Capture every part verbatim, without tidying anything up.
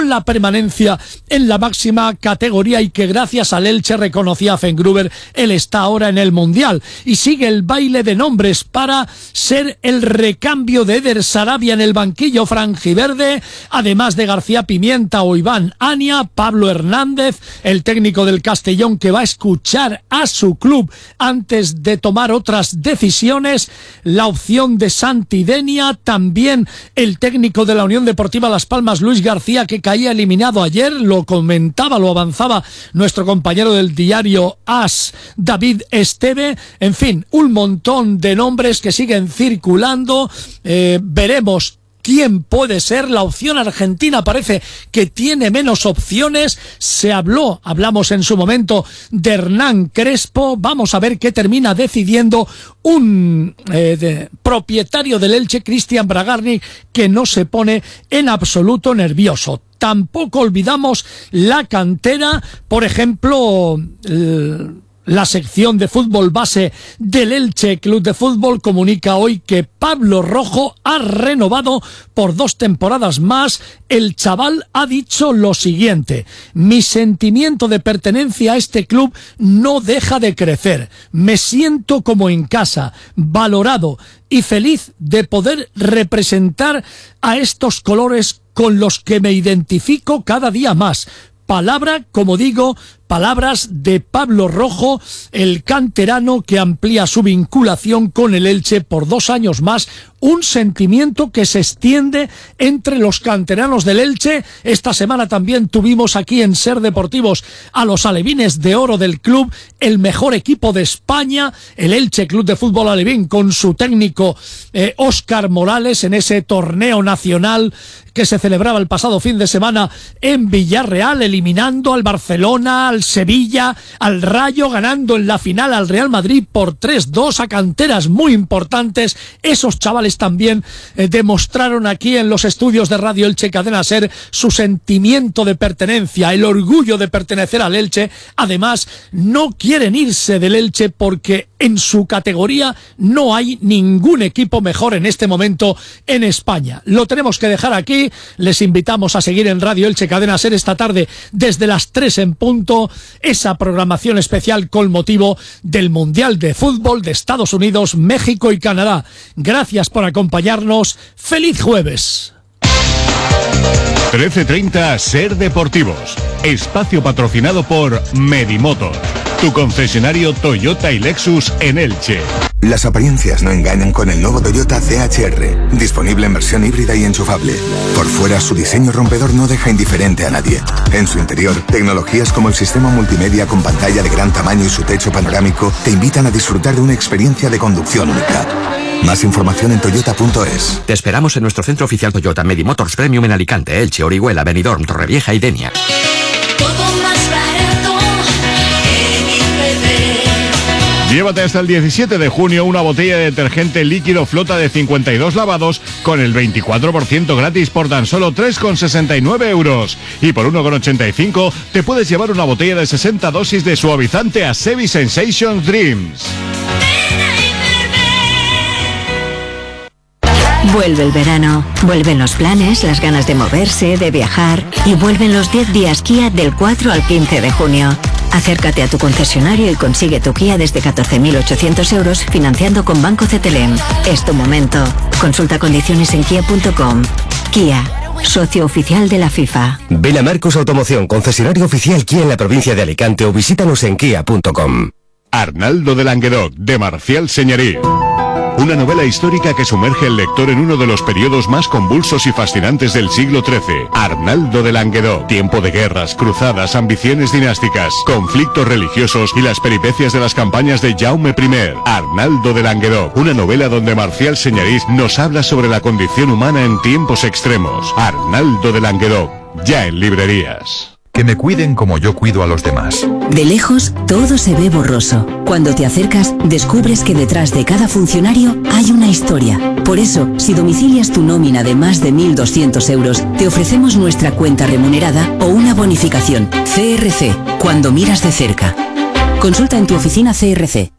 la permanencia en la máxima categoría y que gracias al Elche, reconocía Fengruber, él está ahora en el Mundial. Y sigue el baile de nombres para ser el recambio de Eder Sarabia en el banquillo franjiverde, además de García Pimienta o Iván Ania, Pablo Hernández, el técnico del Castellón, que va a escuchar a su club antes de tomar otras decisiones, la opción de Santi Denia, también el técnico de la Unión Deportiva Las Palmas, Luis García, que caía eliminado ayer, lo comentaba, lo avanzaba nuestro compañero del diario AS, David Esteve. En fin, un montón de nombres que siguen circulando. Eh, veremos ¿quién puede ser? La opción argentina parece que tiene menos opciones. Se habló, hablamos en su momento de Hernán Crespo. Vamos a ver qué termina decidiendo un eh, de, propietario del Elche, Cristian Bragarnik, que no se pone en absoluto nervioso. Tampoco olvidamos la cantera, por ejemplo, el, la sección de fútbol base del Elche Club de Fútbol comunica hoy que Pablo Rojo ha renovado por dos temporadas más. El chaval ha dicho lo siguiente: mi sentimiento de pertenencia a este club no deja de crecer. Me siento como en casa, valorado y feliz de poder representar a estos colores con los que me identifico cada día más. Palabra, como digo, palabras de Pablo Rojo, el canterano que amplía su vinculación con el Elche por dos años más, un sentimiento que se extiende entre los canteranos del Elche. Esta semana también tuvimos aquí en Ser Deportivos a los alevines de oro del club, el mejor equipo de España, el Elche Club de Fútbol Alevín, con su técnico eh, Óscar Morales, en ese torneo nacional que se celebraba el pasado fin de semana en Villarreal, eliminando al Barcelona, al Sevilla, al Rayo, ganando en la final al Real Madrid por tres dos, a canteras muy importantes. Esos chavales también eh, demostraron aquí en los estudios de Radio Elche Cadena Ser su sentimiento de pertenencia, el orgullo de pertenecer al Elche. Además, no quieren irse del Elche porque en su categoría no hay ningún equipo mejor en este momento en España. Lo tenemos que dejar aquí. Les invitamos a seguir en Radio Elche Cadena Ser esta tarde desde las tres en punto, esa programación especial con motivo del Mundial de Fútbol de Estados Unidos, México y Canadá. Gracias por acompañarnos. ¡Feliz jueves! trece treinta Ser Deportivos. Espacio patrocinado por Medimotor, tu concesionario Toyota y Lexus en Elche. Las apariencias no engañan con el nuevo Toyota C H R, disponible en versión híbrida y enchufable. Por fuera, su diseño rompedor no deja indiferente a nadie. En su interior, tecnologías como el sistema multimedia con pantalla de gran tamaño y su techo panorámico te invitan a disfrutar de una experiencia de conducción única. Más información en toyota punto es. Te esperamos en nuestro centro oficial Toyota Medimotors Premium en Alicante, Elche, Orihuela, Benidorm, Torrevieja y Denia. Llévate hasta el diecisiete de junio una botella de detergente líquido Flota de cincuenta y dos lavados con el veinticuatro por ciento gratis por tan solo tres con sesenta y nueve euros. Y por uno con ochenta y cinco te puedes llevar una botella de sesenta dosis de suavizante Asevi Sensation Dreams. Vuelve el verano, vuelven los planes, las ganas de moverse, de viajar, y vuelven los diez días Kia del cuatro al quince de junio. Acércate a tu concesionario y consigue tu Kia desde catorce mil ochocientos euros financiando con Banco Cetelem. Es tu momento. Consulta condiciones en kia punto com. Kia, socio oficial de la FIFA. Ven a Marcos Automoción, concesionario oficial Kia en la provincia de Alicante, o visítanos en kia punto com. Arnaldo de Languedoc, de Marcial Señerí. Una novela histórica que sumerge al lector en uno de los periodos más convulsos y fascinantes del siglo trece. Arnaldo de Languedoc. Tiempo de guerras, cruzadas, ambiciones dinásticas, conflictos religiosos y las peripecias de las campañas de Jaume primero. Arnaldo de Languedoc. Una novela donde Marcial Señerís nos habla sobre la condición humana en tiempos extremos. Arnaldo de Languedoc. Ya en librerías. Que me cuiden como yo cuido a los demás. De lejos, todo se ve borroso. Cuando te acercas, descubres que detrás de cada funcionario hay una historia. Por eso, si domicilias tu nómina de más de mil doscientos euros, te ofrecemos nuestra cuenta remunerada o una bonificación. C R C, cuando miras de cerca. Consulta en tu oficina C R C.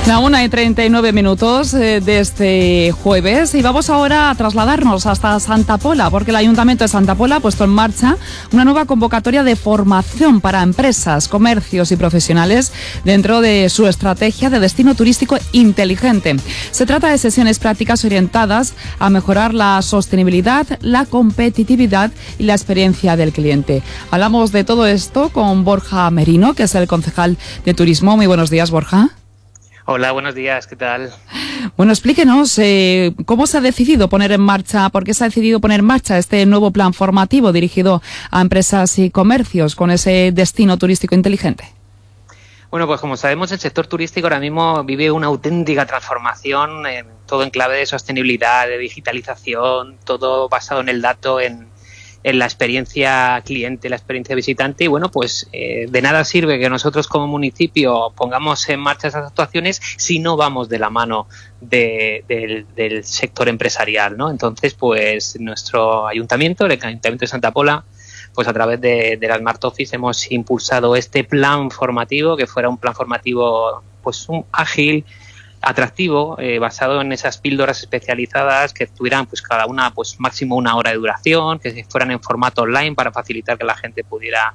La una y treinta y nueve minutos eh, de este jueves, y vamos ahora a trasladarnos hasta Santa Pola, porque el Ayuntamiento de Santa Pola ha puesto en marcha una nueva convocatoria de formación para empresas, comercios y profesionales dentro de su estrategia de destino turístico inteligente. Se trata de sesiones prácticas orientadas a mejorar la sostenibilidad, la competitividad y la experiencia del cliente. Hablamos de todo esto con Borja Merino, que es el concejal de Turismo. Muy buenos días, Borja. Hola, buenos días, ¿qué tal? Bueno, explíquenos eh, cómo se ha decidido poner en marcha, por qué se ha decidido poner en marcha este nuevo plan formativo dirigido a empresas y comercios con ese destino turístico inteligente. Bueno, pues como sabemos, el sector turístico ahora mismo vive una auténtica transformación, en, todo en clave de sostenibilidad, de digitalización, todo basado en el dato, en en la experiencia cliente, la experiencia visitante, y bueno, pues eh, de nada sirve que nosotros como municipio pongamos en marcha esas actuaciones si no vamos de la mano de, de, del sector empresarial, ¿no? Entonces, pues nuestro ayuntamiento, el Ayuntamiento de Santa Pola, pues a través de, de la Smart Office hemos impulsado este plan formativo, que fuera un plan formativo pues un ágil, atractivo, eh, basado en esas píldoras especializadas que tuvieran pues cada una pues máximo una hora de duración, que fueran en formato online para facilitar que la gente pudiera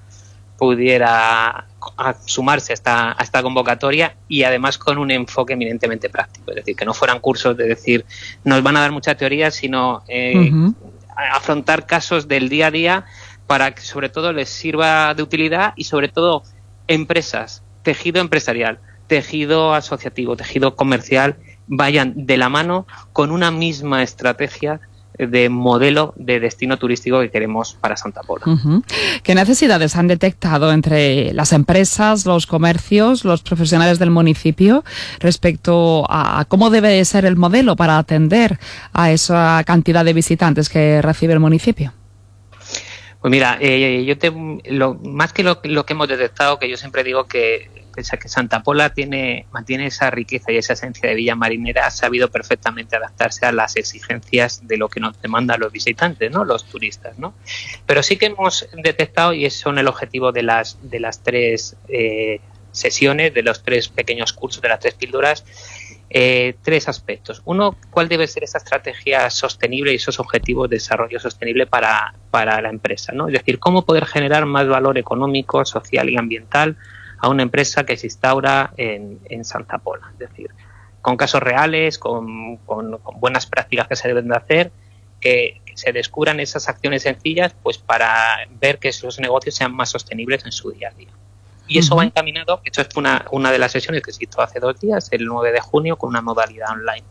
pudiera sumarse a esta, a esta convocatoria, y además con un enfoque eminentemente práctico, es decir, que no fueran cursos de decir nos van a dar mucha teoría, sino eh, uh-huh. afrontar casos del día a día para que sobre todo les sirva de utilidad, y sobre todo empresas, tejido empresarial, tejido asociativo, tejido comercial, vayan de la mano con una misma estrategia de modelo de destino turístico que queremos para Santa Pola. Uh-huh. ¿Qué necesidades han detectado entre las empresas, los comercios, los profesionales del municipio respecto a cómo debe ser el modelo para atender a esa cantidad de visitantes que recibe el municipio? Pues mira, eh, yo te, lo, más que lo, lo que hemos detectado, que yo siempre digo que que Santa Pola tiene, mantiene esa riqueza y esa esencia de villa marinera, ha sabido perfectamente adaptarse a las exigencias de lo que nos demandan los visitantes, ¿no? Los turistas, ¿no? Pero sí que hemos detectado, y son el objetivo de las, de las tres eh, sesiones, de los tres pequeños cursos, de las tres píldoras, eh, tres aspectos. Uno, ¿cuál debe ser esa estrategia sostenible y esos objetivos de desarrollo sostenible para, para la empresa, ¿no? Es decir, cómo poder generar más valor económico, social y ambiental a una empresa que se instaura en, en Santa Pola. Es decir, con casos reales, con, con, con buenas prácticas que se deben de hacer, que, que se descubran esas acciones sencillas pues para ver que esos negocios sean más sostenibles en su día a día. Y eso uh-huh. va encaminado, esto es una, una de las sesiones que se hizo hace dos días, el nueve de junio, con una modalidad online.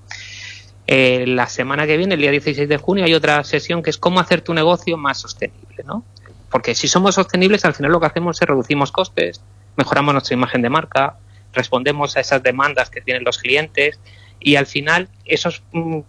Eh, la semana que viene, el día dieciséis de junio, hay otra sesión que es cómo hacer tu negocio más sostenible, ¿no? Porque si somos sostenibles, al final lo que hacemos es reducimos costes, mejoramos nuestra imagen de marca, respondemos a esas demandas que tienen los clientes, y al final esos mm,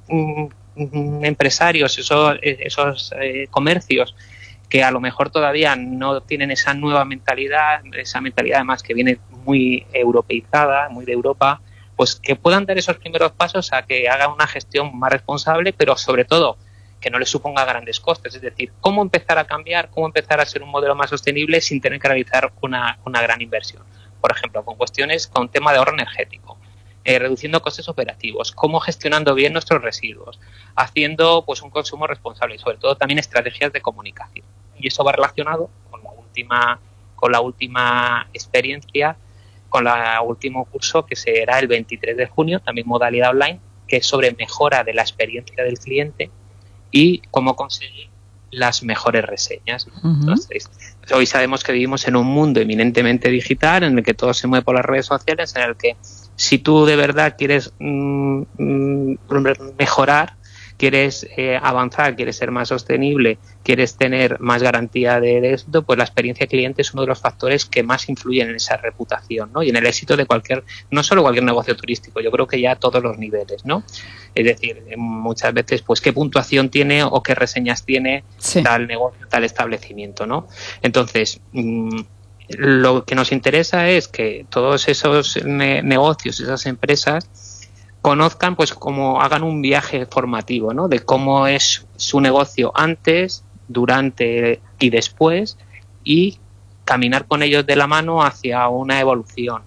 mm, empresarios, esos, esos eh, comercios que a lo mejor todavía no tienen esa nueva mentalidad, esa mentalidad además que viene muy europeizada, muy de Europa, pues que puedan dar esos primeros pasos a que hagan una gestión más responsable, pero sobre todo que no les suponga grandes costes. Es decir, cómo empezar a cambiar, cómo empezar a ser un modelo más sostenible sin tener que realizar una, una gran inversión. Por ejemplo, con cuestiones con tema de ahorro energético, eh, reduciendo costes operativos, cómo gestionando bien nuestros residuos, haciendo pues un consumo responsable y sobre todo también estrategias de comunicación. Y eso va relacionado con la última, con la última experiencia, con el último curso que será el veintitrés de junio, también modalidad online, que es sobre mejora de la experiencia del cliente y cómo conseguir las mejores reseñas. Uh-huh. Entonces, hoy sabemos que vivimos en un mundo eminentemente digital, en el que todo se mueve por las redes sociales, en el que si tú de verdad quieres mm, mm, mejorar, quieres eh, avanzar, quieres ser más sostenible, quieres tener más garantía de, de esto, pues la experiencia cliente es uno de los factores que más influyen en esa reputación, ¿no? Y en el éxito de cualquier, no solo cualquier negocio turístico, yo creo que ya a todos los niveles, ¿no? Es decir, muchas veces, pues qué puntuación tiene o qué reseñas tiene sí. tal negocio, tal establecimiento, ¿no? Entonces, mmm, lo que nos interesa es que todos esos ne- negocios, esas empresas, conozcan, pues como hagan un viaje formativo, ¿no? De cómo es su negocio antes, durante y después, y caminar con ellos de la mano hacia una evolución,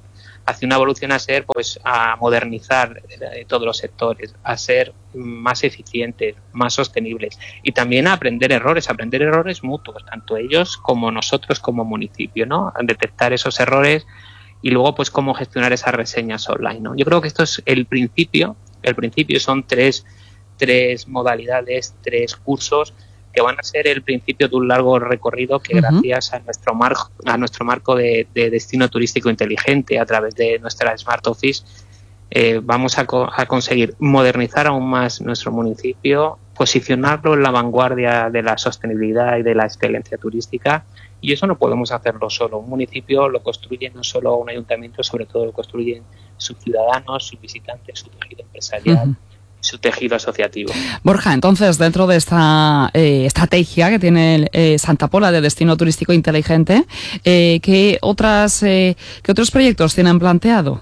hacia una evolución a ser, pues, a modernizar eh, todos los sectores, a ser más eficientes, más sostenibles y también a aprender errores, aprender errores mutuos, tanto ellos como nosotros como municipio, ¿no? A detectar esos errores y luego, pues, cómo gestionar esas reseñas online, ¿no? Yo creo que esto es el principio, el principio son tres, tres modalidades, tres cursos que van a ser el principio de un largo recorrido que, uh-huh, gracias a nuestro marco, a nuestro marco de, de destino turístico inteligente a través de nuestra Smart Office, eh, vamos a, co- a conseguir modernizar aún más nuestro municipio, posicionarlo en la vanguardia de la sostenibilidad y de la excelencia turística, y eso no podemos hacerlo solo. Un municipio lo construye no solo un ayuntamiento, sobre todo lo construyen sus ciudadanos, sus visitantes, su tejido empresarial, uh-huh, su tejido asociativo. Borja, entonces, dentro de esta eh, estrategia que tiene eh, Santa Pola de destino turístico inteligente, eh, ¿qué otras eh, qué otros proyectos tienen planteado?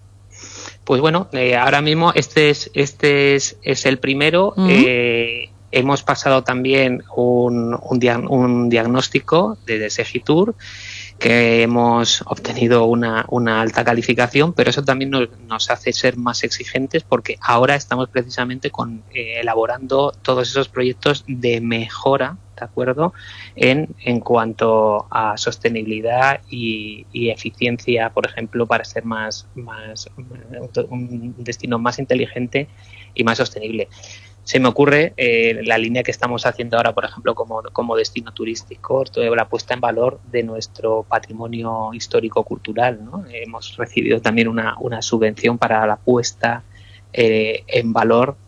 Pues bueno, eh, ahora mismo este es este es, es el primero. Uh-huh. Eh, hemos pasado también un, un, dia- un diagnóstico de Segitur, que hemos obtenido una, una alta calificación, pero eso también nos, nos hace ser más exigentes porque ahora estamos precisamente con, eh, elaborando todos esos proyectos de mejora, ¿de acuerdo?, en, en cuanto a sostenibilidad y, y eficiencia, por ejemplo, para ser más, más un destino más inteligente y más sostenible. Se me ocurre eh, la línea que estamos haciendo ahora, por ejemplo, como, como destino turístico, toda la puesta en valor de nuestro patrimonio histórico-cultural, ¿no? Hemos recibido también una, una subvención para la puesta eh, en valor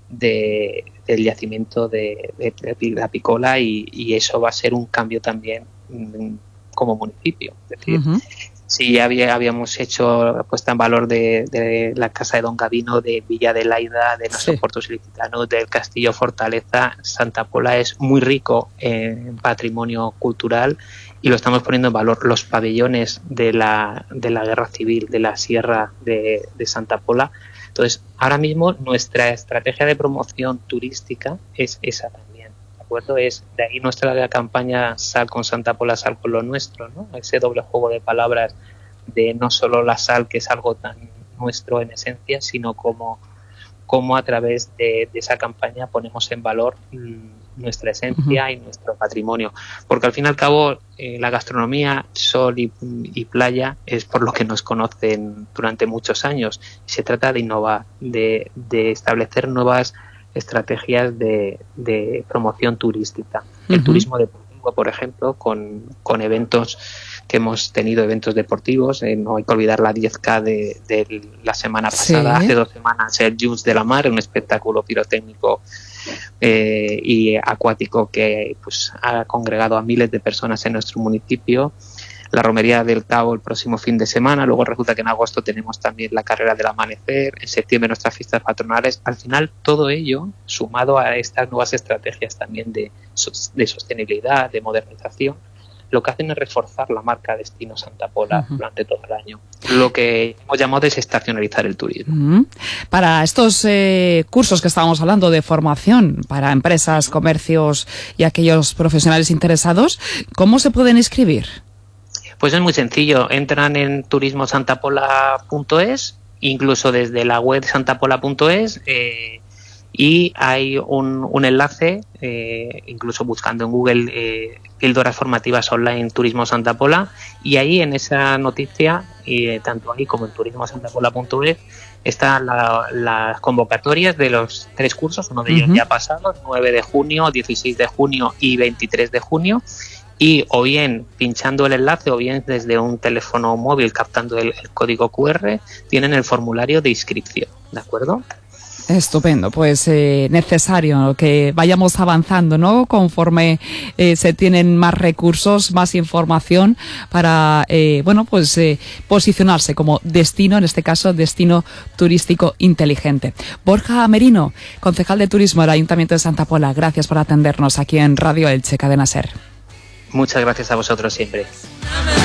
de, del yacimiento de, de, de la Picola y, y eso va a ser un cambio también mm, como municipio. Es decir, uh-huh, sí, había, habíamos hecho puesta en valor de, de la Casa de Don Gavino, de Villa de Laida, de nuestro sí. Puerto Ilicitano, del Castillo Fortaleza. Santa Pola es muy rico en patrimonio cultural y lo estamos poniendo en valor. Los pabellones de la, de la Guerra Civil, de la Sierra de, de Santa Pola. Entonces, ahora mismo nuestra estrategia de promoción turística es esa también. Es de ahí nuestra campaña Sal con Santa Pola, sal con lo nuestro, ¿no? Ese doble juego de palabras de no solo la sal, que es algo tan nuestro en esencia, sino como, como a través de, de esa campaña ponemos en valor mmm, nuestra esencia, uh-huh, y nuestro patrimonio. Porque al fin y al cabo eh, la gastronomía, sol y, y playa es por lo que nos conocen durante muchos años. Se trata de innovar, de, de establecer nuevas estrategias de, de promoción turística. El uh-huh, turismo deportivo, por ejemplo, con, con eventos que hemos tenido, eventos deportivos. Eh, no hay que olvidar la diez K de, de la semana pasada, sí. Hace dos semanas el Junts de la Mar, un espectáculo pirotécnico eh, y acuático que pues ha congregado a miles de personas en nuestro municipio. La Romería del Cabo el próximo fin de semana, luego resulta que en agosto tenemos también la Carrera del Amanecer, en septiembre nuestras fiestas patronales. Al final todo ello, sumado a estas nuevas estrategias también de, de sostenibilidad, de modernización, lo que hacen es reforzar la marca Destino Santa Pola uh-huh, durante todo el año. Lo que hemos llamado desestacionalizar el turismo. Uh-huh. Para estos eh, cursos que estábamos hablando de formación para empresas, comercios y aquellos profesionales interesados, ¿cómo se pueden inscribir? Pues es muy sencillo, entran en turismo santa pola punto es, incluso desde la web santapola punto es, eh, y hay un, un enlace, eh, incluso buscando en Google eh, píldoras formativas online Turismo Santa Pola, y ahí en esa noticia, eh, tanto ahí como en turismo santa pola punto es, están la, las convocatorias de los tres cursos, uno de ellos uh-huh, ya pasado, nueve de junio, dieciséis de junio y veintitrés de junio, y o bien pinchando el enlace o bien desde un teléfono móvil captando el, el código cu erre tienen el formulario de inscripción, ¿de acuerdo? Estupendo, pues eh, necesario que vayamos avanzando, ¿no? Conforme eh, se tienen más recursos, más información para, eh, bueno, pues eh, posicionarse como destino, en este caso, destino turístico inteligente. Borja Merino, concejal de Turismo del Ayuntamiento de Santa Pola, gracias por atendernos aquí en Radio Elche, Cadena SER. Muchas gracias a vosotros siempre.